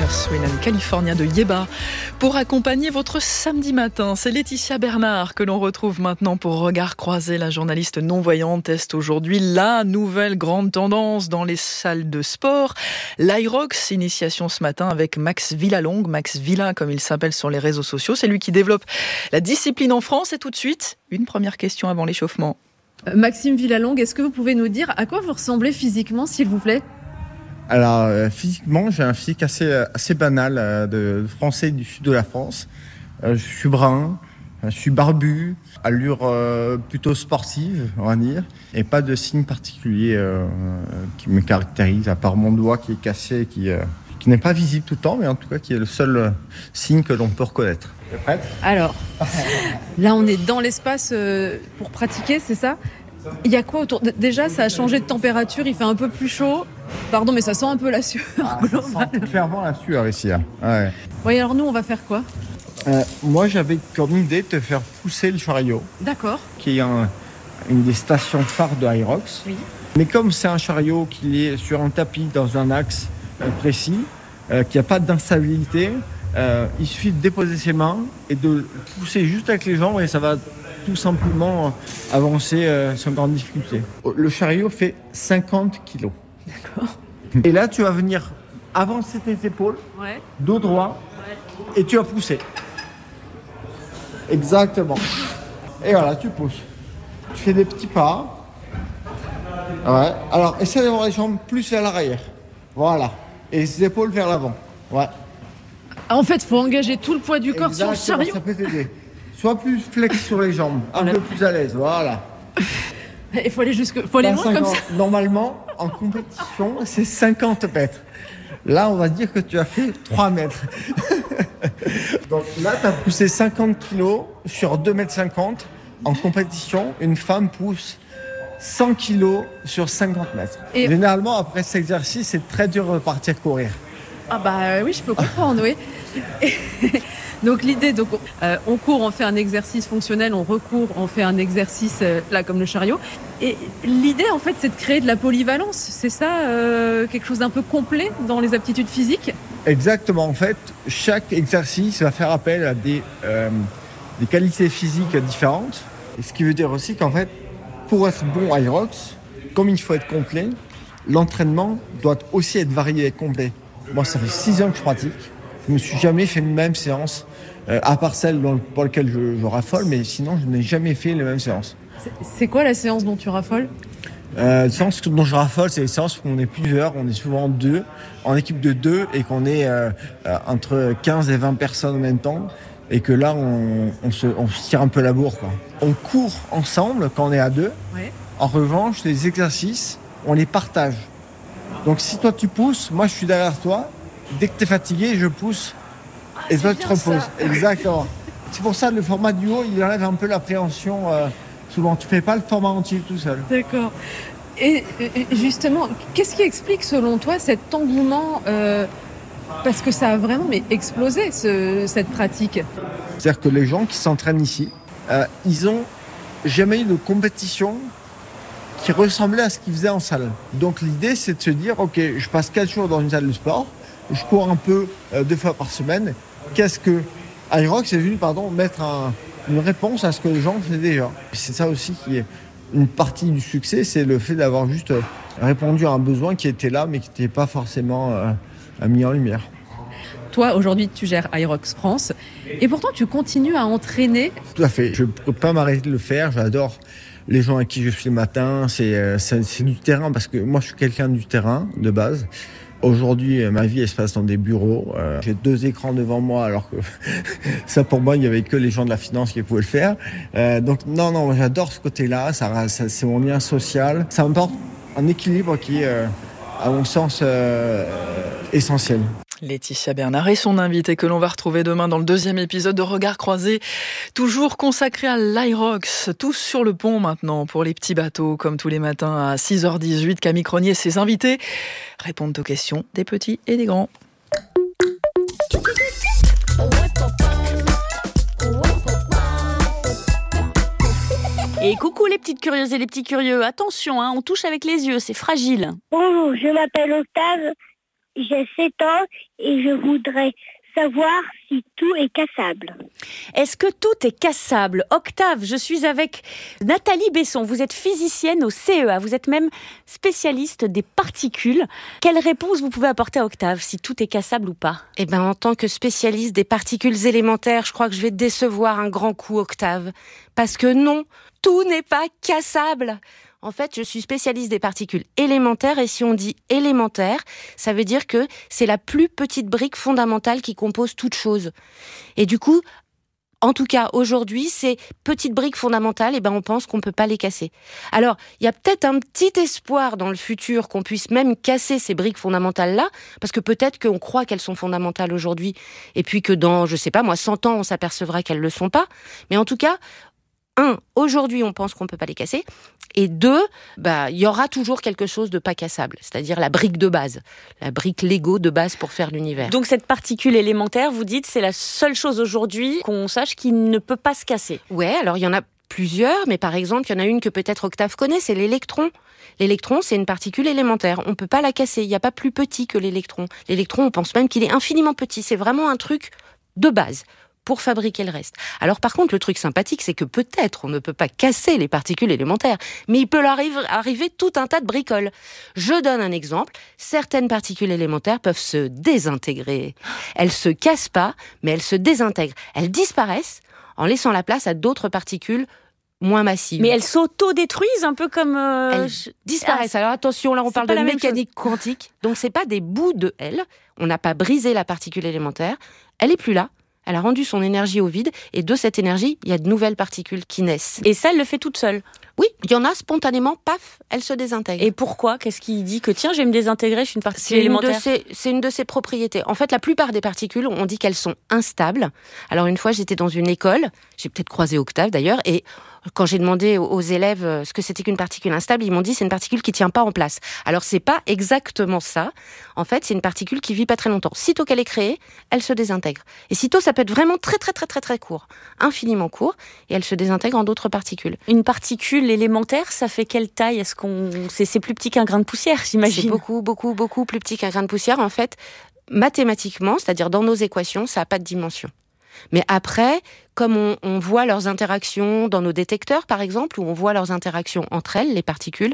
Swing and California de Yeba pour accompagner votre samedi matin. C'est Laetitia Bernard que l'on retrouve maintenant pour Regard croisé. La journaliste non-voyante teste aujourd'hui la nouvelle grande tendance dans les salles de sport. L'Aerox, initiation ce matin avec Max Villalongue, Max Villa comme il s'appelle sur les réseaux sociaux. C'est lui qui développe la discipline en France. Et tout de suite, une première question avant l'échauffement. Maxime Villalongue, est-ce que vous pouvez nous dire à quoi vous ressemblez physiquement, s'il vous plaît ? Alors, physiquement, j'ai un physique assez banal de Français du sud de la France. Je suis brun, je suis barbu, allure plutôt sportive, on va dire, et pas de signe particulier qui me caractérise, à part mon doigt qui est cassé, qui n'est pas visible tout le temps, mais en tout cas qui est le seul signe que l'on peut reconnaître. T'es prête ? Alors, là on est dans l'espace pour pratiquer, c'est ça ? Il y a quoi autour ? Déjà, ça a changé de température, il fait un peu plus chaud. Pardon, mais ça sent un peu la sueur. Ça sent clairement la sueur ici. Hein. Ouais. Oui, alors nous, on va faire quoi ? Moi, j'avais comme idée de te faire pousser le chariot. D'accord. Qui est une des stations phares de Aerox. Oui. Mais comme c'est un chariot qui est sur un tapis dans un axe précis, qu'il n'y a pas d'instabilité, il suffit de déposer ses mains et de le pousser juste avec les jambes et ça va tout simplement avancer sans grande difficulté. Le chariot fait 50 kilos. D'accord. Et là, tu vas venir avancer tes épaules, dos droit, et tu vas pousser. Exactement. Et voilà, tu pousses. Tu fais des petits pas. Ouais. Alors, essaie d'avoir les jambes plus vers l'arrière. Voilà. Et les épaules vers l'avant. Ouais. En fait, il faut engager tout le poids du corps sur le chariot. Ça peut t'aider. Sois plus flex sur les jambes, un peu plus à l'aise. Voilà. Il faut aller loin comme ça. Normalement, en compétition, c'est 50 mètres. Là, on va dire que tu as fait 3 mètres. Donc là, tu as poussé 50 kilos sur 2,50 m. En compétition, une femme pousse 100 kilos sur 50 mètres. Et généralement, après cet exercice, c'est très dur de partir courir. Ah bah oui, je peux comprendre, oui. Donc l'idée, on court, on fait un exercice fonctionnel, on recourt, on fait un exercice là comme le chariot. Et l'idée, en fait, c'est de créer de la polyvalence. C'est ça, quelque chose d'un peu complet dans les aptitudes physiques ? Exactement. En fait, chaque exercice va faire appel à des qualités physiques différentes. Et ce qui veut dire aussi qu'en fait, pour être bon à Aerox, comme il faut être complet, l'entraînement doit aussi être varié et complet. Moi, ça fait 6 ans que je pratique. Je ne me suis jamais fait une même séance, à part celle pour laquelle je raffole, mais sinon, je n'ai jamais fait les mêmes séances. C'est quoi la séance dont tu raffoles ? La séance dont je raffole, c'est les séances où on est plusieurs, on est souvent deux, en équipe de 2, et qu'on est entre 15 et 20 personnes en même temps, et que là, on se tire un peu la bourre, quoi. On court ensemble quand on est à 2. Ouais. En revanche, les exercices, on les partage. Donc si toi tu pousses, moi je suis derrière toi. Dès que tu es fatigué, je pousse et toi tu te reposes. Ça. Exactement. C'est pour ça que le format duo, il enlève un peu l'appréhension. Souvent, tu fais pas le format entier tout seul. D'accord. Et justement, qu'est-ce qui explique selon toi cet engouement parce que ça a vraiment explosé cette pratique. C'est-à-dire que les gens qui s'entraînent ici, ils ont jamais eu de compétition qui ressemblait à ce qu'ils faisaient en salle. Donc l'idée, c'est de se dire, ok, je passe 4 jours dans une salle de sport, je cours un peu 2 fois par semaine. Qu'est-ce que Aerox est venu, mettre une réponse à ce que les gens faisaient déjà. C'est ça aussi qui est une partie du succès, c'est le fait d'avoir juste répondu à un besoin qui était là, mais qui n'était pas forcément mis en lumière. Toi, aujourd'hui, tu gères Aerox France, et pourtant, tu continues à entraîner. Tout à fait. Je ne peux pas m'arrêter de le faire. J'adore les gens avec qui je suis le matin. C'est du terrain, parce que moi, je suis quelqu'un du terrain, de base. Aujourd'hui, ma vie, elle se passe dans des bureaux. J'ai 2 écrans devant moi, alors que ça, pour moi, il n'y avait que les gens de la finance qui pouvaient le faire. Donc, non, j'adore ce côté-là. Ça, c'est mon lien social. Ça m'apporte un équilibre qui est, à mon sens, essentiel. Laetitia Bernard est son invitée que l'on va retrouver demain dans le 2e épisode de Regard croisé, toujours consacré à l'Aerox. Tous sur le pont maintenant pour les petits bateaux, comme tous les matins à 6h18. Camille Cronier et ses invités répondent aux questions des petits et des grands. Et coucou les petites curieuses et les petits curieux, attention, on touche avec les yeux, c'est fragile. Bonjour, je m'appelle Octave j'ai 7 ans et je voudrais savoir si tout est cassable. Est-ce que tout est cassable ? Octave, je suis avec Nathalie Besson. Vous êtes physicienne au CEA. Vous êtes même spécialiste des particules. Quelle réponse vous pouvez apporter à Octave, si tout est cassable ou pas ? Eh ben, en tant que spécialiste des particules élémentaires, je crois que je vais décevoir un grand coup, Octave. Parce que non, tout n'est pas cassable. En fait, je suis spécialiste des particules élémentaires et si on dit élémentaire, ça veut dire que c'est la plus petite brique fondamentale qui compose toute chose. Et du coup, en tout cas, aujourd'hui, ces petites briques fondamentales, on pense qu'on peut pas les casser. Alors, il y a peut-être un petit espoir dans le futur qu'on puisse même casser ces briques fondamentales-là, parce que peut-être qu'on croit qu'elles sont fondamentales aujourd'hui, et puis que dans, 100 ans, on s'apercevra qu'elles le sont pas. Mais en tout cas, aujourd'hui, on pense qu'on peut pas les casser. Et 2, il y aura toujours quelque chose de pas cassable, c'est-à-dire la brique de base, la brique Lego de base pour faire l'univers. Donc cette particule élémentaire, vous dites, c'est la seule chose aujourd'hui qu'on sache qui ne peut pas se casser. Ouais, alors il y en a plusieurs, mais par exemple, il y en a une que peut-être Octave connaît, c'est l'électron. L'électron, c'est une particule élémentaire. On peut pas la casser. Il n'y a pas plus petit que l'électron. L'électron, on pense même qu'il est infiniment petit. C'est vraiment un truc de base pour fabriquer le reste. Alors par contre, le truc sympathique, c'est que peut-être on ne peut pas casser les particules élémentaires, mais il peut leur arriver tout un tas de bricoles. Je donne un exemple. Certaines particules élémentaires peuvent se désintégrer. Elles se cassent pas, mais elles se désintègrent. Elles disparaissent en laissant la place à d'autres particules moins massives. Mais elles s'auto-détruisent un peu comme... Elles disparaissent. Alors attention, là on parle de mécanique quantique. Donc c'est pas des bouts de L. On n'a pas brisé la particule élémentaire. Elle est plus là. Elle a rendu son énergie au vide, et de cette énergie, il y a de nouvelles particules qui naissent. Et ça, elle le fait toute seule ? Oui, il y en a spontanément, paf, elle se désintègre. Et pourquoi ? Qu'est-ce qui dit que tiens, je vais me désintégrer, je suis une particule élémentaire ? C'est une de ses propriétés. En fait, la plupart des particules, on dit qu'elles sont instables. Alors une fois, j'étais dans une école, j'ai peut-être croisé Octave d'ailleurs, et quand j'ai demandé aux élèves ce que c'était qu'une particule instable, ils m'ont dit c'est une particule qui tient pas en place. Alors c'est pas exactement ça. En fait, c'est une particule qui vit pas très longtemps. Sitôt qu'elle est créée, elle se désintègre. Et sitôt, ça peut être vraiment très très très très très court, infiniment court, et elle se désintègre en d'autres particules. Une particule élémentaire, ça fait quelle taille ? Est-ce qu'on c'est plus petit qu'un grain de poussière, j'imagine ? C'est beaucoup beaucoup beaucoup plus petit qu'un grain de poussière. En fait, mathématiquement, c'est-à-dire dans nos équations, ça a pas de dimension. Mais après, comme on voit leurs interactions dans nos détecteurs, par exemple, où on voit leurs interactions entre elles, les particules,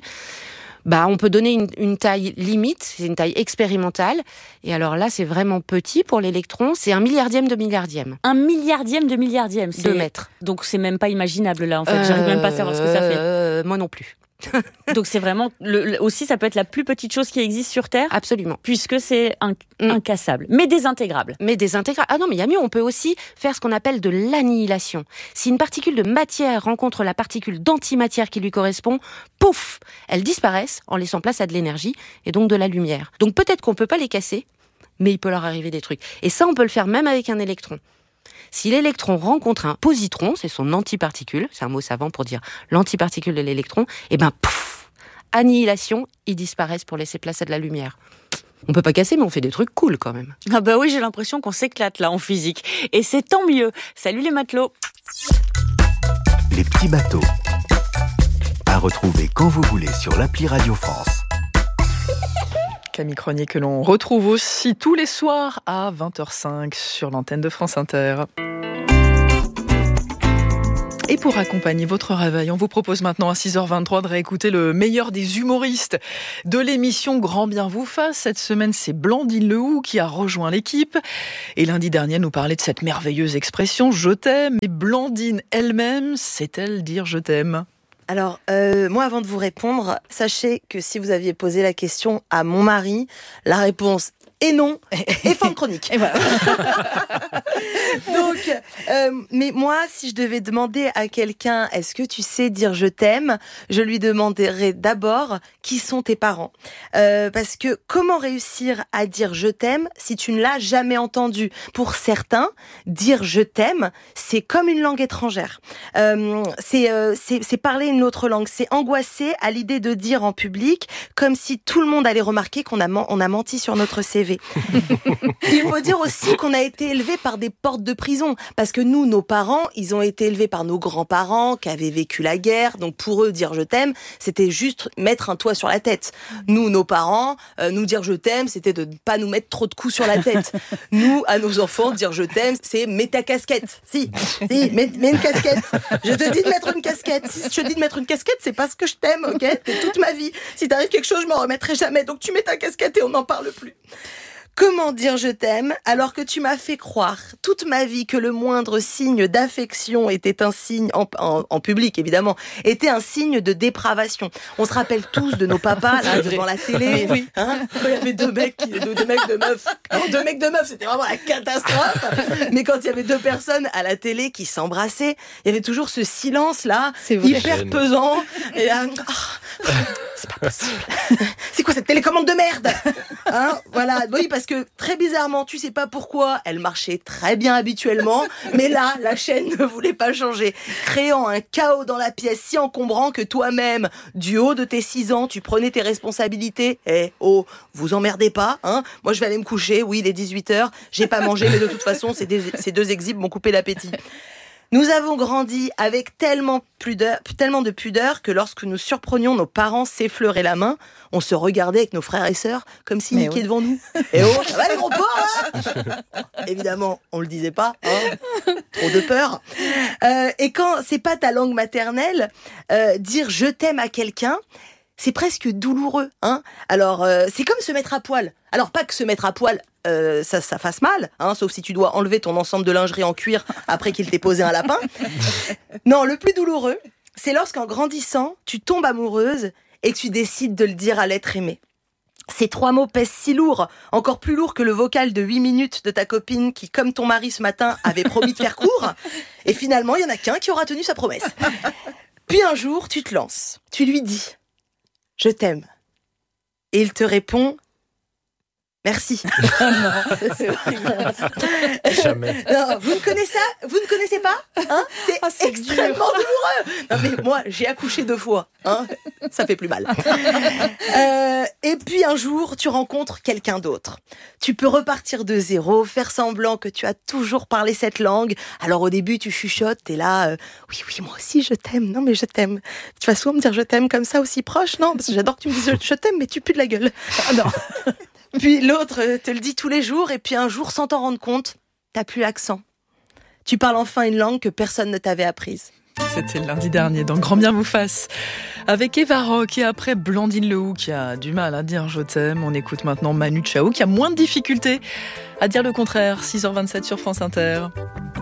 on peut donner une taille limite, c'est une taille expérimentale. Et alors là, c'est vraiment petit pour l'électron, c'est 1 milliardième de milliardième. 1 milliardième de milliardième, c'est 2 mètres. Donc c'est même pas imaginable là, en fait. J'arrive même pas à savoir ce que ça fait. Moi non plus. Donc c'est vraiment aussi ça peut être la plus petite chose qui existe sur Terre. Absolument. Puisque c'est incassable, mais désintégrable. Ah non, mais il y a mieux, on peut aussi faire ce qu'on appelle de l'annihilation. Si une particule de matière rencontre la particule d'antimatière qui lui correspond, pouf, elles disparaissent en laissant place à de l'énergie et donc de la lumière. Donc peut-être qu'on peut pas les casser, mais il peut leur arriver des trucs. Et ça, on peut le faire même avec un électron. Si l'électron rencontre un positron, c'est son antiparticule, c'est un mot savant pour dire l'antiparticule de l'électron, pouf, annihilation, ils disparaissent pour laisser place à de la lumière. On peut pas casser, mais on fait des trucs cool quand même. Ah bah oui, j'ai l'impression qu'on s'éclate là en physique. Et c'est tant mieux. Salut les matelots. Les petits bateaux. À retrouver quand vous voulez sur l'appli Radio France. Camille Cronier que l'on retrouve aussi tous les soirs à 20h05 sur l'antenne de France Inter. Et pour accompagner votre réveil, on vous propose maintenant à 6h23 de réécouter le meilleur des humoristes de l'émission Grand Bien vous fasse. Cette semaine, c'est Blandine Lehoux qui a rejoint l'équipe. Et lundi dernier, elle nous parlait de cette merveilleuse expression « je t'aime ». Et Blandine elle-même, sait-elle dire « je t'aime » ? Alors, moi, avant de vous répondre, sachez que si vous aviez posé la question à mon mari, la réponse est non, et fin de chronique. Et voilà. Donc, mais moi, si je devais demander à quelqu'un, est-ce que tu sais dire je t'aime, je lui demanderais d'abord qui sont tes parents. Parce que comment réussir à dire je t'aime si tu ne l'as jamais entendu ? Pour certains, dire je t'aime, c'est comme une langue étrangère. C'est parler une autre langue. C'est angoissé à l'idée de dire en public, comme si tout le monde allait remarquer qu'on a menti sur notre CV. rêver. Il faut dire aussi qu'on a été élevés par des portes de prison. Parce que nous, nos parents, ils ont été élevés par nos grands-parents qui avaient vécu la guerre. Donc pour eux, dire je t'aime, c'était juste mettre un toit sur la tête. Nous, nos parents, nous dire je t'aime, c'était de ne pas nous mettre trop de coups sur la tête. Nous, à nos enfants, dire je t'aime, c'est mets ta casquette. Si, mets une casquette. Je te dis de mettre une casquette. Si je te dis de mettre une casquette, c'est parce que je t'aime, ok? T'es toute ma vie. Si t'arrive quelque chose, je m'en remettrai jamais. Donc tu mets ta casquette et on n'en parle plus. Comment dire je t'aime alors que tu m'as fait croire toute ma vie que le moindre signe d'affection était un signe, en public évidemment, était un signe de dépravation. On se rappelle tous de nos papas là devant la télé, oui. Hein, il y avait deux mecs de meufs. Alors, deux mecs de meufs, c'était vraiment la catastrophe. Mais quand il y avait deux personnes à la télé qui s'embrassaient, il y avait toujours ce silence là, hyper pesant. Et là, c'est pas possible. C'est quoi cette télécommande de merde, hein? Voilà, oui, parce que très bizarrement, tu sais pas pourquoi, elle marchait très bien habituellement, mais là, la chaîne ne voulait pas changer, créant un chaos dans la pièce si encombrant que toi-même, du haut de tes 6 ans, tu prenais tes responsabilités. Vous emmerdez pas, hein? Moi, je vais aller me coucher, oui, il est 18h, j'ai pas mangé, mais de toute façon, ces deux exhibes m'ont coupé l'appétit. Nous avons grandi avec tellement de pudeur que lorsque nous surprenions nos parents s'effleurer la main, on se regardait avec nos frères et sœurs comme s'ils niquaient devant nous. Et ça va les gros porcs, hein? Évidemment, on le disait pas, hein? Trop de peur. Et quand c'est pas ta langue maternelle, dire je t'aime à quelqu'un, c'est presque douloureux, hein? Alors, c'est comme se mettre à poil. Alors, pas que se mettre à poil, ça fasse mal, hein, sauf si tu dois enlever ton ensemble de lingerie en cuir après qu'il t'ait posé un lapin. Non, le plus douloureux, c'est lorsqu'en grandissant, tu tombes amoureuse et que tu décides de le dire à l'être aimé. Ces 3 mots pèsent si lourd, encore plus lourd que le vocal de 8 minutes de ta copine qui, comme ton mari ce matin, avait promis de faire court. Et finalement, il y en a qu'un qui aura tenu sa promesse. Puis un jour, tu te lances. Tu lui dis « Je t'aime ». Et il te répond « Merci. » Non, c'est vrai. Jamais. Non, vous ne connaissez pas, hein? C'est extrêmement douloureux. Non mais moi, j'ai accouché 2 fois, hein? Ça fait plus mal. Et puis un jour, tu rencontres quelqu'un d'autre. Tu peux repartir de zéro, faire semblant que tu as toujours parlé cette langue. Alors au début, tu chuchotes, t'es là, oui, moi aussi je t'aime. Non mais je t'aime. Tu vas souvent me dire je t'aime comme ça aussi proche, non? Parce que j'adore que tu me dises je t'aime, mais tu pues de la gueule. Ah non. Puis l'autre te le dit tous les jours, et puis un jour, sans t'en rendre compte, t'as plus l'accent. Tu parles enfin une langue que personne ne t'avait apprise. C'était lundi dernier dans Grand Bien vous fasse. Avec Eva Rock et après Blandine Lehou qui a du mal à dire je t'aime. On écoute maintenant Manu Chao qui a moins de difficultés à dire le contraire. 6h27 sur France Inter.